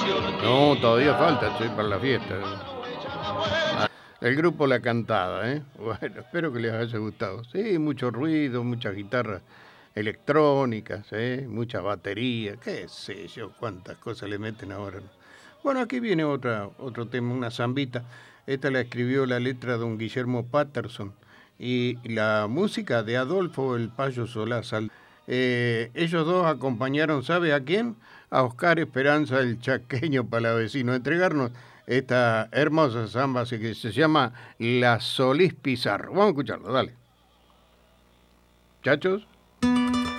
No, todavía falta, che, para la fiesta. El grupo La Cantada, ¿eh? Bueno, espero que les haya gustado. Sí, mucho ruido, muchas guitarras electrónicas, ¿eh? Mucha batería, qué sé yo, cuántas cosas le meten ahora. Bueno, aquí viene otro tema, una zambita. Esta la escribió la letra don Guillermo Patterson y la música de Adolfo el Payo Solá. Ellos dos acompañaron, ¿sabe a quién? A Oscar Esperanza, el chaqueño palavecino, a entregarnos esta hermosa samba así que se llama La Solís Pizarro. Vamos a escucharlo, dale. Chachos.